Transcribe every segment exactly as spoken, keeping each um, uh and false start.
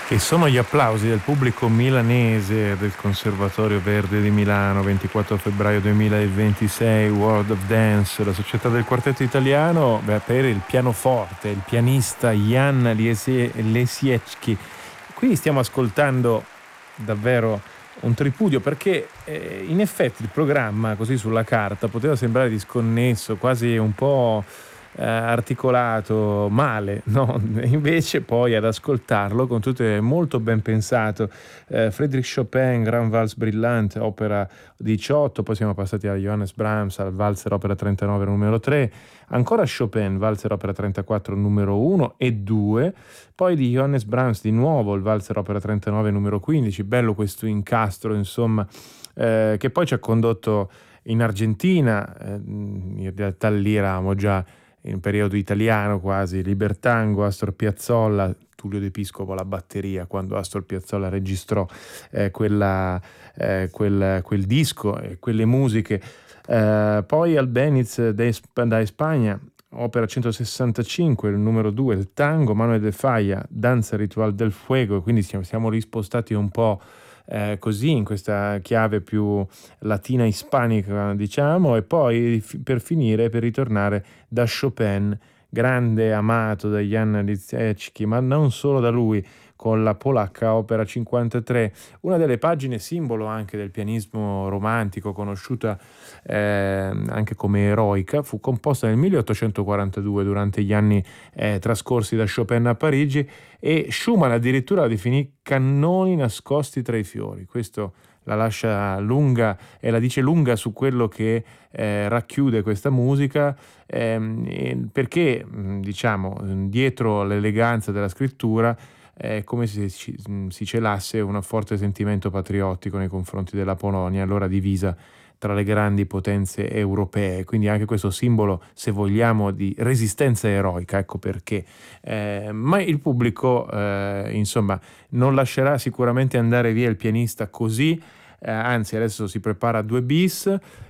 E sono gli applausi del pubblico milanese del Conservatorio Verde di Milano, ventiquattro febbraio duemilaventisei, World of Dance, la società del quartetto italiano, beh, per il pianoforte, il pianista Jan Liesie- Lesiecki. Qui stiamo ascoltando davvero un tripudio perché eh, in effetti il programma così sulla carta poteva sembrare disconnesso, quasi un po' eh, articolato male, no? Invece poi ad ascoltarlo con tutto è molto ben pensato. eh, Friedrich Chopin, Grand Valse Brillante, opera diciotto, poi siamo passati a Johannes Brahms, al Valzer opera trentanove numero tre, ancora Chopin, Valzer opera trentaquattro numero uno e due, poi di Johannes Brahms di nuovo il Valzer opera trentanove numero quindici, bello questo incastro insomma, eh, che poi ci ha condotto in Argentina, eh, in realtà lì eravamo già in periodo italiano quasi, Libertango, Astor Piazzolla, Tullio De Piscopo alla batteria quando Astor Piazzolla registrò eh, quella, eh, quel, quel disco e quelle musiche. Eh, poi Albéniz da, da Spagna, opera centosessantacinque, il numero due, il tango, Manuel de Falla, Danza Ritual del Fuego, quindi siamo, siamo rispostati un po' eh, così in questa chiave più latina ispanica diciamo, e poi per finire, per ritornare da Chopin, grande amato da Jan Lisiecki, ma non solo da lui, con la polacca opera cinquantatré, una delle pagine simbolo anche del pianismo romantico, conosciuta eh, anche come eroica, fu composta nel milleottocentoquarantadue durante gli anni eh, trascorsi da Chopin a Parigi, e Schumann addirittura la definì cannoni nascosti tra i fiori. Questo la lascia lunga e la dice lunga su quello che eh, racchiude questa musica, ehm, perché diciamo dietro l'eleganza della scrittura è come se si, si celasse un forte sentimento patriottico nei confronti della Polonia, allora divisa tra le grandi potenze europee, quindi anche questo simbolo, se vogliamo, di resistenza eroica, ecco perché. Eh, ma il pubblico, eh, insomma, non lascerà sicuramente andare via il pianista così, eh, anzi adesso si prepara a due bis,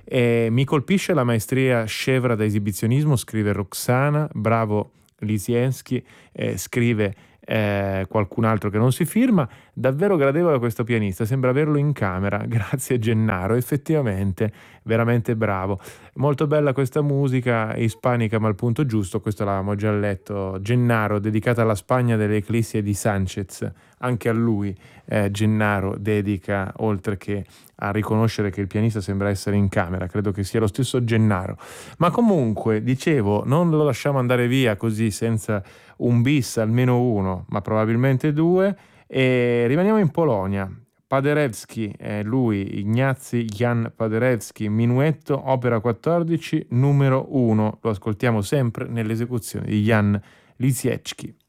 e mi colpisce la maestria scevra da esibizionismo, scrive Roxana, bravo Lisiensky, eh, scrive eh, qualcun altro che non si firma, davvero gradevole questo pianista, sembra averlo in camera, grazie Gennaro, effettivamente veramente bravo, molto bella questa musica ispanica ma al punto giusto, questo l'avevamo già letto, Gennaro, dedicata alla Spagna delle Eclissie di Sanchez, anche a lui eh, Gennaro dedica, oltre che a riconoscere che il pianista sembra essere in camera, credo che sia lo stesso Gennaro, ma comunque dicevo non lo lasciamo andare via così senza un bis, almeno uno, ma probabilmente due, e rimaniamo in Polonia. Paderewski, è lui, Ignacy Jan Paderewski, Minuetto, opera quattordici, numero uno, lo ascoltiamo sempre nell'esecuzione di Jan Lisiecki.